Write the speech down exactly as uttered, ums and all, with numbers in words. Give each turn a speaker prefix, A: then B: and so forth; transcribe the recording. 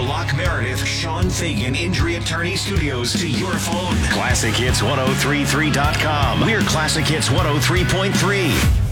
A: Locke Meredith, Sean Fagan Injury Attorney Studios to your phone. Classic Hits ten thirty-three dot com. We're Classic Hits one oh three point three.